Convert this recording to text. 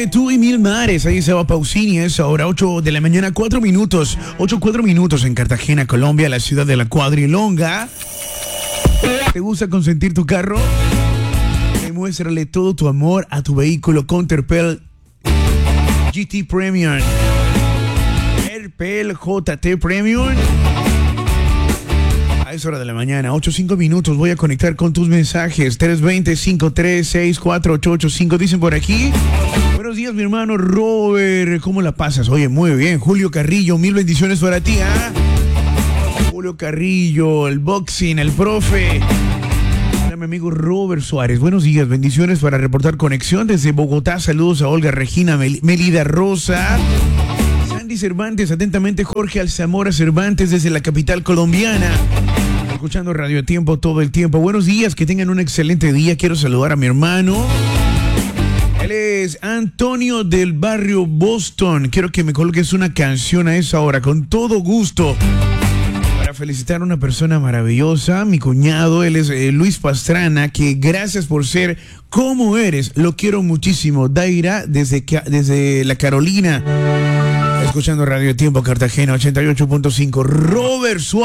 Entre tú y mil mares, ahí se va Pausini, es ahora 8 de la mañana, 4 minutos, 4 minutos en Cartagena, Colombia, la ciudad de la Cuadrilonga. ¿Te gusta consentir tu carro? Demuéstrale todo tu amor a tu vehículo con Terpel GT Premium. Terpel JT Premium. A esa hora de la mañana, 8-5 minutos, voy a conectar con tus mensajes. 320-536-4885. Dicen por aquí. Buenos días, mi hermano Robert. ¿Cómo la pasas? Oye, muy bien. Julio Carrillo, mil bendiciones para ti, ¿ah? Julio Carrillo, el boxing, el profe. Hola, mi amigo Robert Suárez. Buenos días, bendiciones para reportar conexión desde Bogotá. Saludos a Olga Regina, Melida Rosa. Sandy Cervantes, atentamente Jorge Alzamora Cervantes desde la capital colombiana. Escuchando Radio Tiempo todo el tiempo. Buenos días, que tengan un excelente día. Quiero saludar a mi hermano. Él es Antonio del barrio Boston. Quiero que me coloques una canción a esa hora, con todo gusto. Para felicitar a una persona maravillosa, mi cuñado, él es Luis Pastrana, que gracias por ser como eres. Lo quiero muchísimo. Daira, desde la Carolina. Escuchando Radio Tiempo Cartagena 88.5. Robert Suárez.